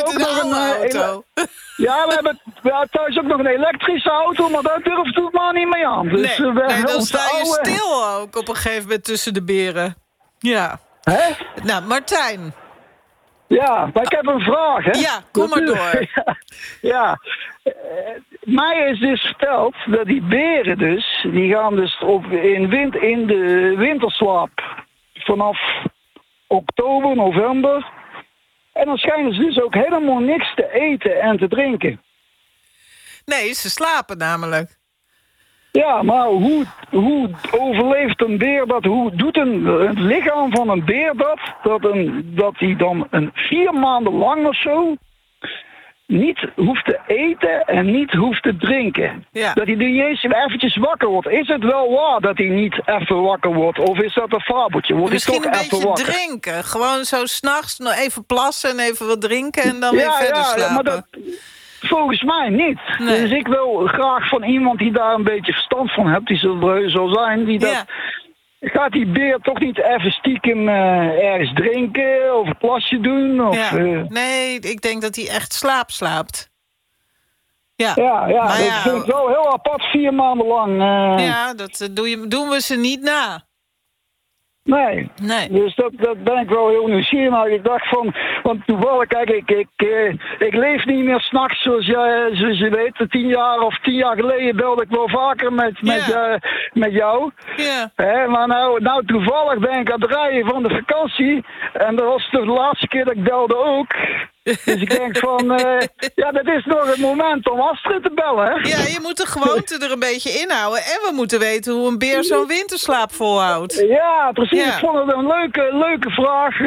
ook nog een auto. Ja, we hebben thuis ook nog een elektrische auto, maar daar durft het maar niet mee aan. Dus, Nee, dan sta je stil ook op een gegeven moment tussen de beren. Ja. Hè? Nou, Martijn. Ja, maar ik heb een vraag, hè? Ja, kom maar door. Ja. Mij is dus verteld dat die beren dus, die gaan dus in de winterslaap vanaf oktober, november. En dan schijnen ze dus ook helemaal niks te eten en te drinken. Nee, ze slapen namelijk. Ja, maar hoe overleeft een beer dat? Hoe doet het lichaam van een beer dat hij dan 4 maanden lang of zo niet hoeft te eten en niet hoeft te drinken? Ja. Dat hij niet eens eventjes wakker wordt. Is het wel waar dat hij niet even wakker wordt? Of is dat een fabeltje? Wordt Misschien hij een toch even beetje wakker? drinken. Gewoon zo 's nachts nog even plassen en even wat drinken en dan weer verder slapen. Ja, maar dat, volgens mij niet. Nee. Dus ik wil graag van iemand die daar een beetje verstand van hebt, die zal zijn, die dat... Ja. Gaat die beer toch niet even stiekem ergens drinken of een plasje doen? Of, Ja. Nee, ik denk dat hij echt slaapt. Ja, ja, maar dat vind ik wel heel apart, 4 maanden lang. ja, dat doen we ze niet na. Nee. Dus dat ben ik wel heel nieuwsgierig. Maar ik dacht van, want toevallig, kijk, ik leef niet meer 's nachts zoals je weet. 10 jaar geleden belde ik wel vaker met jou. Ja. Maar nou toevallig ben ik aan het rijden van de vakantie. En dat was de laatste keer dat ik belde ook. Dus ik denk van, dat is nog het moment om Astrid te bellen, hè? Ja, je moet de gewoonte er een beetje inhouden. En we moeten weten hoe een beer zo'n winterslaap volhoudt. Ja, precies. Ja. Ik vond het een leuke vraag.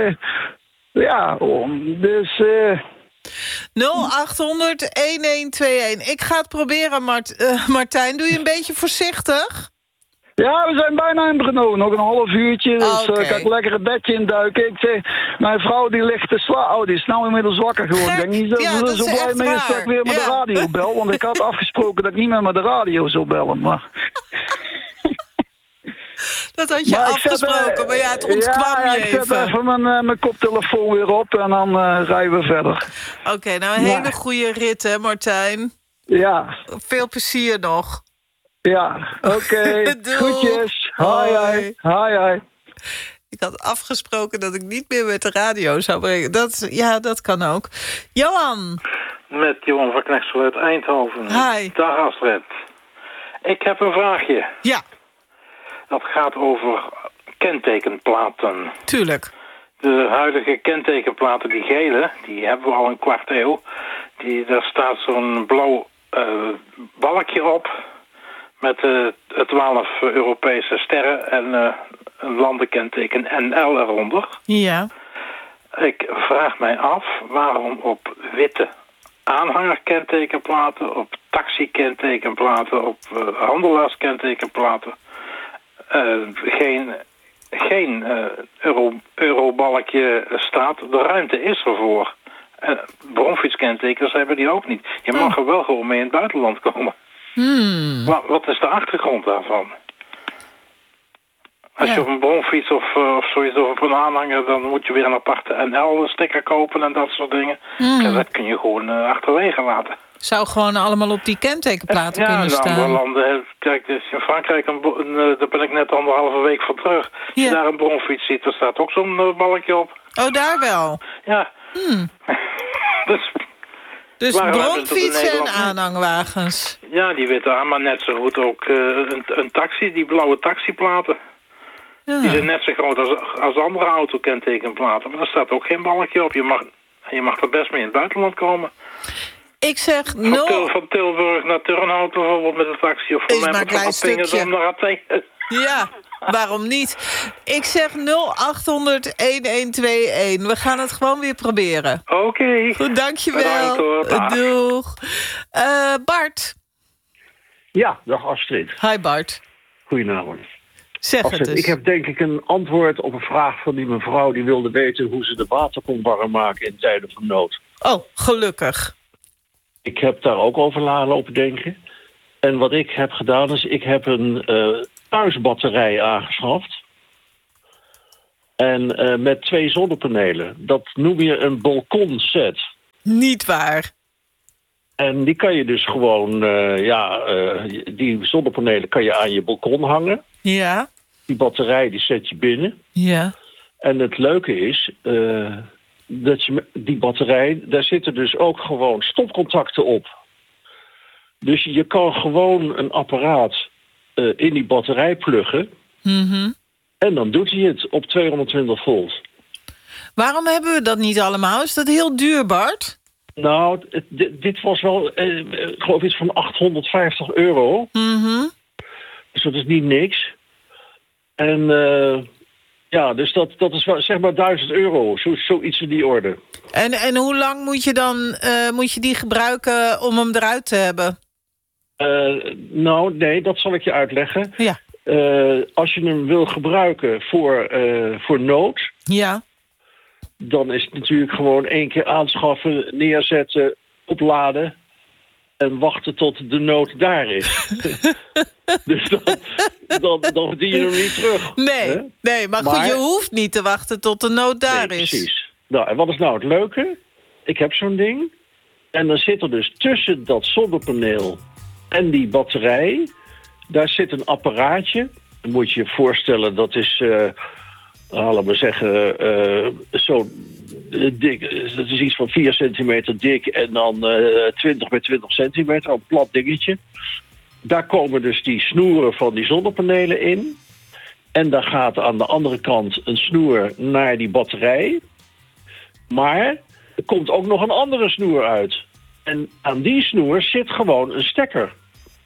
Dus... 0800-1121. Ik ga het proberen, Martijn. Doe je een beetje voorzichtig? Ja, we zijn bijna in Brno. Nog een half uurtje. Dus Okay. kan ik lekker het bedje induiken. Ik zeg, mijn vrouw die ligt te slapen. Oh, die is nou inmiddels wakker geworden. Ik denk niet dat ze dat zo is blij echt mee is dat ik weer met de radio bel. Want ik had afgesproken dat ik niet meer met de radio zou bellen. Maar... Dat had je afgesproken, maar ja, het ontkwam je even. Ik zet even mijn koptelefoon weer op en dan rijden we verder. Oké, nou een hele goede rit, hè, Martijn? Ja. Veel plezier nog. Ja, oké. Groetjes. Hoi. Ik had afgesproken dat ik niet meer met de radio zou brengen. Dat kan ook. Johan. Met Johan van Knechtsel uit Eindhoven. Hi. Dag Astrid. Ik heb een vraagje. Ja. Dat gaat over kentekenplaten. Tuurlijk. De huidige kentekenplaten, die gele, die hebben we al een kwart eeuw. Daar staat zo'n blauw balkje op met 12 Europese sterren en een landenkenteken NL eronder. Ja. Ik vraag mij af waarom op witte aanhangerkentekenplaten, op taxikentekenplaten, op handelaarskentekenplaten geen eurobalkje staat. De ruimte is ervoor. Bronfietskentekens hebben die ook niet. Je mag er wel gewoon mee in het buitenland komen. Wat is de achtergrond daarvan? Als je op een bronfiets of zoiets of op een aanhanger, dan moet je weer een aparte NL-sticker kopen en dat soort dingen. Ja, dat kun je gewoon achterwege laten. Zou gewoon allemaal op die kentekenplaten kunnen staan. Ja, in andere landen. Kijk, dus in Frankrijk, daar ben ik net 1,5 week van terug. Als je daar een bronfiets ziet, er staat ook zo'n balkje op. Oh, daar wel? Ja. Dus bronfietsen en aanhangwagens. Ja, die witte aan, maar net zo goed ook een taxi, die blauwe taxiplaten. Ja. Die zijn net zo groot als andere autokentekenplaten. Maar daar staat ook geen balkje op. Je mag er best mee in het buitenland komen. Ik zeg van Tilburg naar Turnhout bijvoorbeeld met een taxi. Of van mij van Appingedam naar Athene. Ja, waarom niet? Ik zeg 0800-1121. We gaan het gewoon weer proberen. Oké. Goed, dankjewel. Doeg. Bart. Ja, dag Astrid. Hi Bart. Goedenavond. Zeg Astrid, het eens. Ik heb denk ik een antwoord op een vraag van die mevrouw die wilde weten hoe ze de water kon warm maken in tijden van nood. Oh, gelukkig. Ik heb daar ook over lopen denken. En wat ik heb gedaan is, ik heb een thuisbatterij aangeschaft. En met 2 zonnepanelen. Dat noem je een balkonset. Niet waar. En die kan je dus gewoon, die zonnepanelen kan je aan je balkon hangen. Ja. Die batterij die zet je binnen. Ja. En het leuke is dat je die batterij, daar zitten dus ook gewoon stopcontacten op. Dus je kan gewoon een apparaat in die batterij pluggen. Mm-hmm. En dan doet hij het op 220 volt. Waarom hebben we dat niet allemaal? Is dat heel duur, Bart? Nou, dit was wel, geloof ik, iets van €850. Mm-hmm. Dus dat is niet niks. En dus dat is wel, zeg maar €1000. Zoiets in die orde. En hoe lang moet je dan moet je die gebruiken om hem eruit te hebben? Nee, dat zal ik je uitleggen. Ja. Als je hem wil gebruiken voor nood... Ja. Dan is het natuurlijk gewoon 1 keer aanschaffen, neerzetten, opladen... en wachten tot de nood daar is. Dus dan verdien je hem niet terug. Nee, maar goed, je hoeft niet te wachten tot de nood daar is. Precies. Nou, en wat is nou het leuke? Ik heb zo'n ding. En dan zit er dus tussen dat zonnepaneel en die batterij... daar zit een apparaatje. Dan moet je je voorstellen, dat is... laten we zeggen, zo dik. Dat is iets van 4 centimeter dik en dan 20 bij 20 centimeter, een plat dingetje. Daar komen dus die snoeren van die zonnepanelen in. En daar gaat aan de andere kant een snoer naar die batterij. Maar er komt ook nog een andere snoer uit. En aan die snoer zit gewoon een stekker.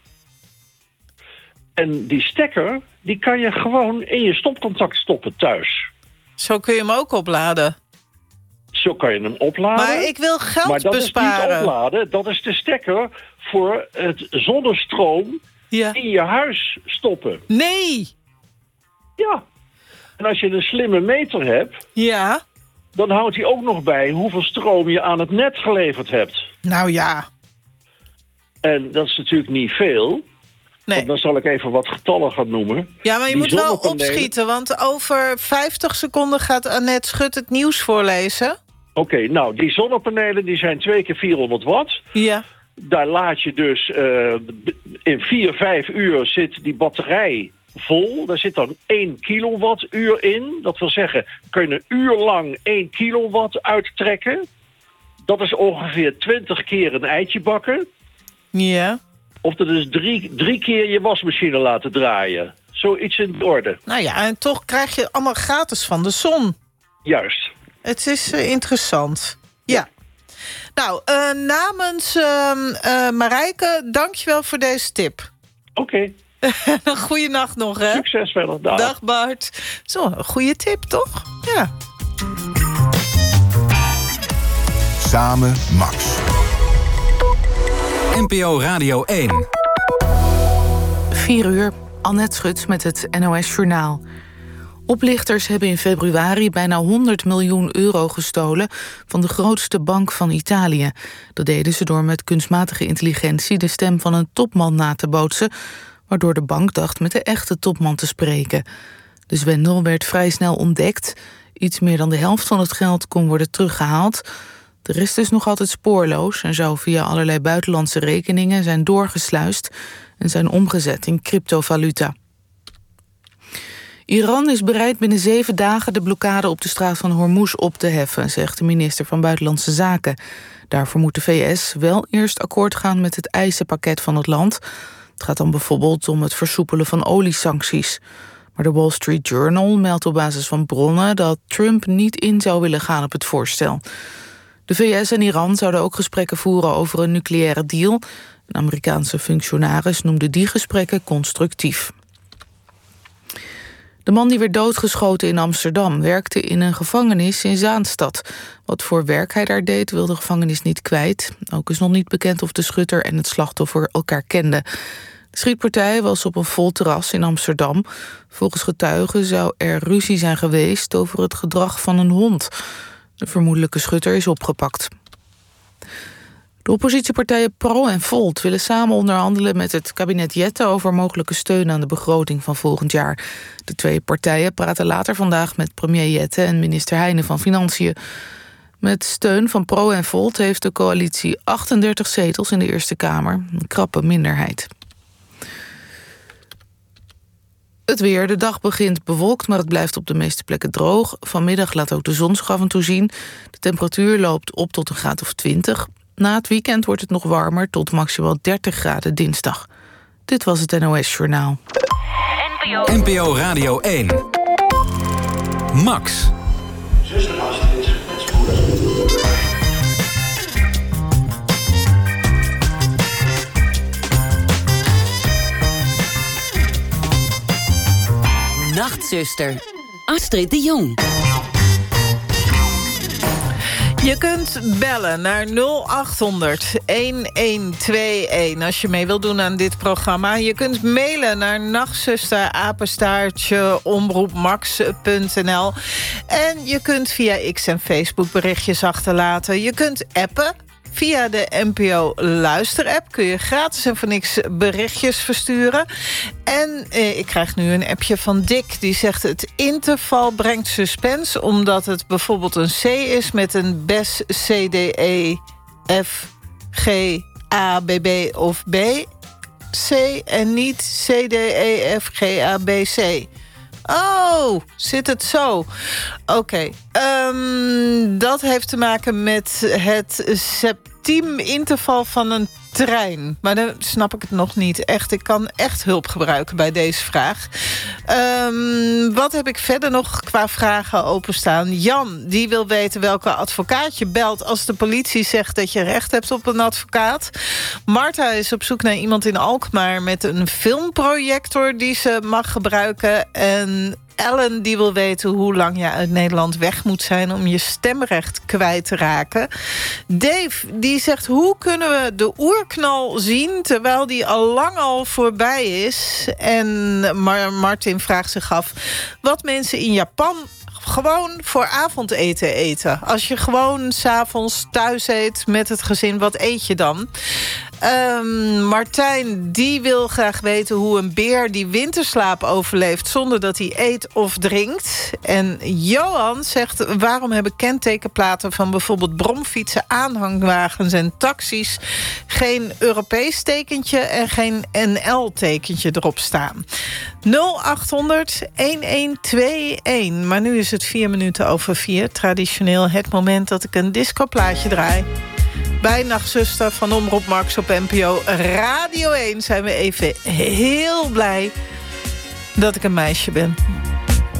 En die stekker, die kan je gewoon in je stopcontact stoppen thuis. Zo kun je hem ook opladen. Zo kan je hem opladen. Maar ik wil geld maar dat besparen. is niet opladen, dat is de stekker voor het zonnestroom in je huis stoppen. Nee! Ja. En als je een slimme meter hebt... Ja. Dan houdt hij ook nog bij hoeveel stroom je aan het net geleverd hebt. Nou ja. En dat is natuurlijk niet veel... Nee. Want dan zal ik even wat getallen gaan noemen. Ja, maar je moet wel opschieten, want over 50 seconden gaat Annette Schut het nieuws voorlezen. Oké, nou, die zonnepanelen die zijn 2 keer 400 watt. Ja. Daar laat je dus in 4-5 uur zit die batterij vol. Daar zit dan 1 kilowattuur in. Dat wil zeggen, kun je een uur lang 1 kilowatt uittrekken. Dat is ongeveer 20 keer een eitje bakken. Ja. Of dat is 3 keer je wasmachine laten draaien. Zoiets in orde. Nou ja, en toch krijg je allemaal gratis van de zon. Juist. Het is interessant. Ja. Nou, namens Marijke, dankjewel voor deze tip. Oké. Goeienacht nog, hè? Succes verder. Dag Bart. Zo, een goede tip, toch? Ja. Samen Max. NPO Radio 1. 4 uur, Annette Schut met het NOS Journaal. Oplichters hebben in februari bijna €100 miljoen gestolen... van de grootste bank van Italië. Dat deden ze door met kunstmatige intelligentie... de stem van een topman na te bootsen... waardoor de bank dacht met de echte topman te spreken. De zwendel werd vrij snel ontdekt. Iets meer dan de helft van het geld kon worden teruggehaald... De rest is nog altijd spoorloos en zou via allerlei buitenlandse rekeningen zijn doorgesluist en zijn omgezet in cryptovaluta. Iran is bereid binnen 7 dagen de blokkade op de straat van Hormuz op te heffen, zegt de minister van Buitenlandse Zaken. Daarvoor moet de VS wel eerst akkoord gaan met het eisenpakket van het land. Het gaat dan bijvoorbeeld om het versoepelen van oliesancties. Maar de Wall Street Journal meldt op basis van bronnen dat Trump niet in zou willen gaan op het voorstel. De VS en Iran zouden ook gesprekken voeren over een nucleaire deal. Een Amerikaanse functionaris noemde die gesprekken constructief. De man die werd doodgeschoten in Amsterdam werkte in een gevangenis in Zaanstad. Wat voor werk hij daar deed, wil de gevangenis niet kwijt. Ook is nog niet bekend of de schutter en het slachtoffer elkaar kenden. De schietpartij was op een vol terras in Amsterdam. Volgens getuigen zou er ruzie zijn geweest over het gedrag van een hond. De vermoedelijke schutter is opgepakt. De oppositiepartijen Pro en Volt willen samen onderhandelen met het kabinet Jette over mogelijke steun aan de begroting van volgend jaar. De 2 partijen praten later vandaag met premier Jette en minister Heijnen van Financiën. Met steun van Pro en Volt heeft de coalitie 38 zetels in de Eerste Kamer. Een krappe minderheid. Het weer. De dag begint bewolkt, maar het blijft op de meeste plekken droog. Vanmiddag laat ook de zon zich af en toe zien. De temperatuur loopt op tot een graad of 20. Na het weekend wordt het nog warmer, tot maximaal 30 graden dinsdag. Dit was het NOS Journaal. NPO Radio 1. Max. Zuster Astrid, met spoed. Nachtzuster, Astrid de Jong. Je kunt bellen naar 0800-1121 als je mee wilt doen aan dit programma. Je kunt mailen naar nachtzuster@omroepmax.nl. En je kunt via X en Facebook berichtjes achterlaten. Je kunt appen. Via de NPO Luisterapp kun je gratis en voor niks berichtjes versturen. En ik krijg nu een appje van Dick. Die zegt: het interval brengt suspense, omdat het bijvoorbeeld een C is met een BES, C, D, E, F, G, A, B, B of B, C en niet C, D, E, F, G, A, B, C. Oh, zit het zo? Oké. Dat heeft te maken met het septieminterval van een trein. Maar dan snap ik het nog niet. Echt, ik kan echt hulp gebruiken bij deze vraag. Wat heb ik verder nog qua vragen openstaan? Jan, die wil weten welke advocaat je belt als de politie zegt dat je recht hebt op een advocaat. Marta is op zoek naar iemand in Alkmaar met een filmprojector die ze mag gebruiken. En Ellen die wil weten hoe lang je uit Nederland weg moet zijn om je stemrecht kwijt te raken. Dave die zegt: hoe kunnen we de oerknal zien terwijl die al lang al voorbij is? En Martin vraagt zich af wat mensen in Japan gewoon voor avondeten eten. Als je gewoon 's avonds thuis eet met het gezin, wat eet je dan? Martijn die wil graag weten hoe een beer die winterslaap overleeft zonder dat hij eet of drinkt. En Johan zegt: waarom hebben kentekenplaten van bijvoorbeeld bromfietsen, aanhangwagens en taxis geen Europees tekentje en geen NL-tekentje erop staan? 0800-1121. Maar nu is het 4:04. Traditioneel het moment dat ik een discoplaatje draai. Bij Nachtzuster van Omroep Max op NPO Radio 1 zijn we even heel blij dat ik een meisje ben.